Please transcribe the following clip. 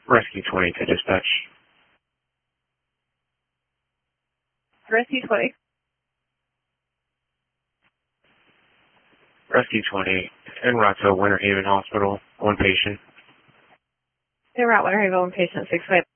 Rescue 20 to dispatch. Rescue 20. Rescue 20, en route to Winter Haven Hospital, one patient. En route, Winter Haven, one patient, 6 minutes.